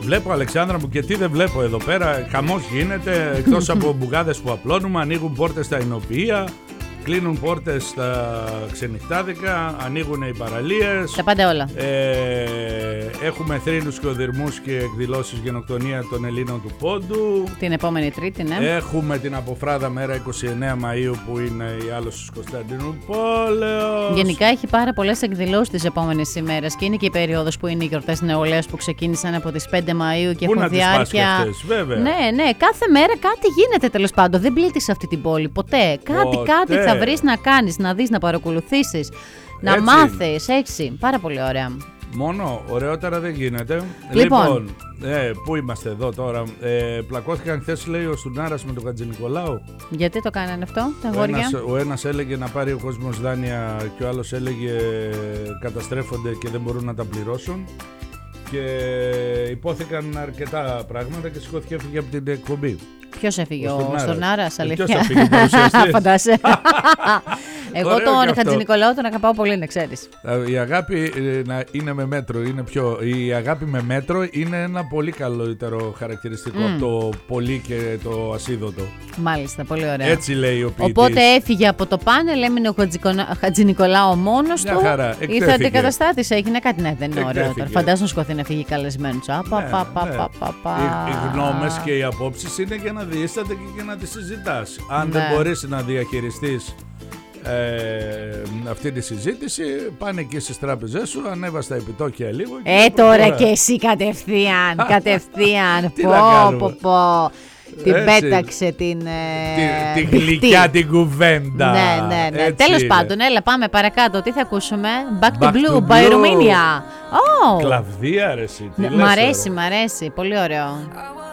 Βλέπω, Αλεξάνδρα μου, και τι δεν βλέπω εδώ πέρα. Χαμός γίνεται, εκτός από μπουγάδες που απλώνουμε, ανοίγουν πόρτες στα εινοποιεία, κλείνουν πόρτες στα ξενυχτάδικα, ανοίγουν οι παραλίες. Τα πάντα όλα. Έχουμε θρήνους και οδυρμούς και εκδηλώσεις γενοκτονία των Ελλήνων του Πόντου. Την επόμενη Τρίτη, ναι. Έχουμε την Αποφράδα μέρα 29 Μαΐου που είναι η Άλωσης Κωνσταντινούπολεως. Γενικά έχει πάρα πολλές εκδηλώσεις τις επόμενες ημέρες και είναι και η περίοδος που είναι οι γιορτές νεολαίας που ξεκίνησαν από τις 5 Μαΐου και Πού έχουν να τις πας και διάρκεια. αυτές, βέβαια. Ναι, κάθε μέρα κάτι γίνεται τέλος πάντων. Δεν πλήττεις αυτή την πόλη ποτέ. Κάτι θα βρεις να κάνεις, να δεις, να παρακολουθήσεις, να μάθεις. Έτσι. Πάρα πολύ ωραία. Μόνο ωραιότερα δεν γίνεται. Λοιπόν, πού είμαστε εδώ τώρα. Πλακώθηκαν χθες, λέει, ο Στουνάρας με τον Χατζηνικολάου. Γιατί το κάνανε αυτό, τα αγόρια? Ο ένας έλεγε να πάρει ο κόσμος δάνεια και ο άλλος έλεγε καταστρέφονται και δεν μπορούν να τα πληρώσουν. Και υπόθηκαν αρκετά πράγματα και σηκώθηκε, έφυγε από την εκπομπή. Ποιος έφυγε, ο Στονάρας, αλήθεια? Ποιος έφυγε, ο παρουσιαστής? Φαντάσαι. Εγώ τον Χατζηνικολάου τον αγαπάω πολύ, να ξέρεις. Η αγάπη είναι με μέτρο. Η αγάπη με μέτρο είναι ένα πολύ καλύτερο χαρακτηριστικό από το πολύ και το ασίδωτο. Μάλιστα, πολύ ωραία. Έτσι λέει ο ποιητής. Οπότε έφυγε από το πάνελ, έμεινε ο Χατζηνικολάου μόνος του. Ήρθε αντικαταστάτης, έγινε κάτι. Ναι, δεν είναι ωραίο τώρα. Φαντάζομαι να σκοθεί να φύγει καλεσμένος. Οι γνώμες και οι απόψεις είναι για να διείσταται και για να τις συζητάς. Αν δεν μπορείς να διαχειριστείς αυτή τη συζήτηση, πάνε εκεί στις τράπεζές σου, ανέβα τα επιτόκια λίγο. Τώρα και εσύ κατευθείαν. Πω. Την πέταξε την γλυκιά την κουβέντα. Ναι. Τέλος πάντων, έλα πάμε παρακάτω. Τι θα ακούσουμε? Back to Blue by Romania. Κλαβδία, ρε εσύ. Μ' αρέσει, πολύ ωραίο.